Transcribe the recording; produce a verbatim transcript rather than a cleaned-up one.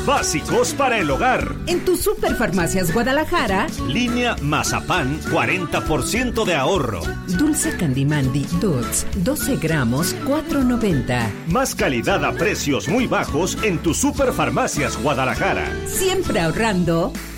básicos para el hogar. En tu Superfarmacias Guadalajara, línea Mazapán, cuarenta por ciento de ahorro. Dulce Candy Dots, doce gramos, cuatro noventa. Más calidad a precios muy bajos en tu Superfarmacias Guadalajara. Siempre ahorrando.